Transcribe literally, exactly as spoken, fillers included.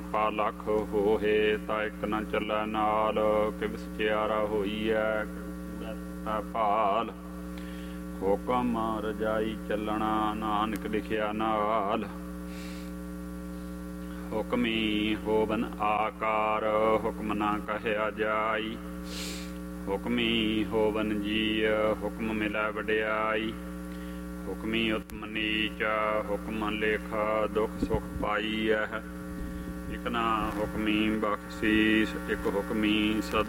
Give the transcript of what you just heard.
ਆਪਾ ਲਖ ਹੋਏ ਤਾ ਇੱਕ ਨ ਚੱਲੈ ਨਾਲ। ਕਿਵ ਸਚਿਆਰਾ ਹੋਈਐ ਭਾਲ ਹੁਕਮ ਰਜਾਈ ਚੱਲਣਾ ਨਾਨਕ ਲਿਖਿਆ ਨਾਲ। ਹੁਕਮੀ ਹੋਵਨ ਆਕਾਰ ਹੁਕਮ ਨਾ ਕਹਿਆ ਜਾਈ। ਹੁਕਮੀ ਹੋਵਨ ਜੀ ਹੁਕਮ ਮਿਲੈ ਵਡਿਆਈ। ਹੁਕਮੀ ਉਤਮ ਨੀਚ ਹੁਕਮ ਲੇਖ ਦੁਖ ਸੁਖ ਪਾਈਐ। ਇਕ ਨਾ ਹੁਕਮੀ ਬਖਸ਼ੀਸ ਇੱਕ ਹੁਕਮੀ ਸਦਾ